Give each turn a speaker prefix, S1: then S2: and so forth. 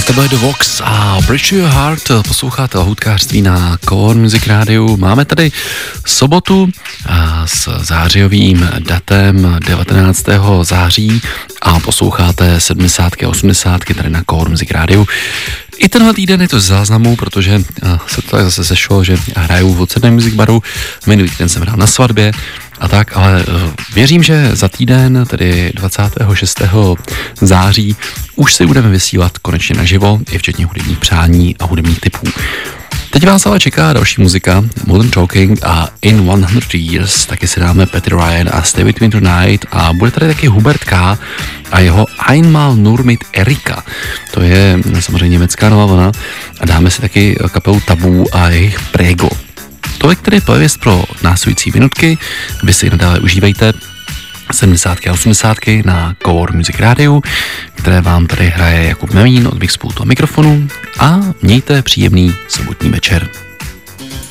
S1: To byl The Vox a Bridge Your Heart, posloucháte lahůdkářství na Core Music Radio. Máme tady sobotu s zářijovým datem 19. září a posloucháte 70. a 80. tady na Core Music Radio. I tenhle týden je to z záznamu, protože se to tak zase sešlo, že hraju v Ocené Music Baru, minulý týden jsem hrál na svatbě a tak, ale věřím, že za týden, tedy 26. září, už si budeme vysílat konečně naživo, i včetně hudebních přání a hudebních tipů. Teď vás ale čeká další muzika, Modern Talking a In 100 Years, taky si dáme Petr Ryan a Stay With Me Tonight a bude tady taky Hubert K. a jeho Einmal nur mit Erika. To je samozřejmě německá nová vlna a dáme si taky kapelu Tabu a jejich Prego. Tolik tedy playlist pro následující minutky, vy si nadále užívejte 70. a 80. na Core Music Radio, které vám tady hraje Jakub Memín od Mixpultu a mikrofonu a mějte příjemný sobotní večer.